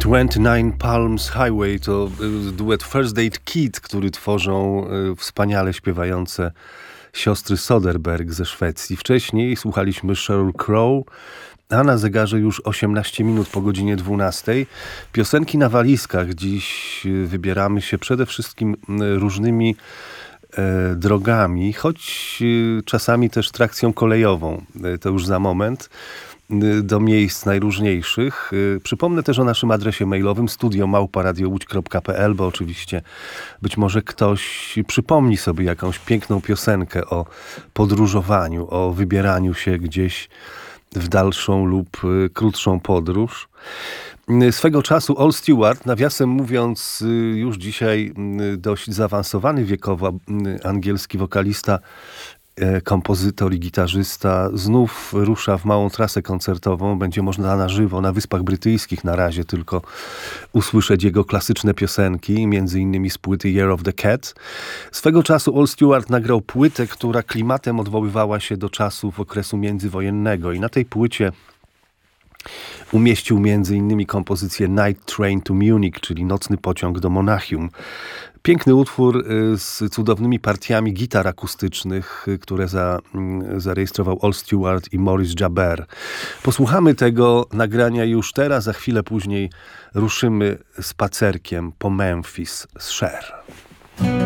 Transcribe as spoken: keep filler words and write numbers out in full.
dwadzieścia dziewięć Palms Highway to duet First Aid Kit, który tworzą wspaniale śpiewające siostry Soderberg ze Szwecji. Wcześniej słuchaliśmy Sheryl Crow, a na zegarze już osiemnaście minut po godzinie dwunastej. Piosenki na walizkach. Dziś wybieramy się przede wszystkim różnymi e, drogami, choć czasami też trakcją kolejową. To już za moment. Do miejsc najróżniejszych. Przypomnę też o naszym adresie mailowym studio małpa radio łódź kropka p l, bo oczywiście być może ktoś przypomni sobie jakąś piękną piosenkę o podróżowaniu, o wybieraniu się gdzieś w dalszą lub krótszą podróż. Swego czasu Al Stewart, nawiasem mówiąc, już dzisiaj dość zaawansowany wiekowo angielski wokalista, kompozytor i gitarzysta, znów rusza w małą trasę koncertową. Będzie można na żywo na Wyspach Brytyjskich na razie tylko usłyszeć jego klasyczne piosenki, między innymi z płyty Year of the Cat. Swego czasu Al Stewart nagrał płytę, która klimatem odwoływała się do czasów okresu międzywojennego i na tej płycie umieścił między innymi kompozycję Night Train to Munich, czyli Nocny pociąg do Monachium. Piękny utwór z cudownymi partiami gitar akustycznych, które za, zarejestrował Al Stewart i Maurice Jaber. Posłuchamy tego nagrania już teraz, a chwilę później ruszymy spacerkiem po Memphis z Cher.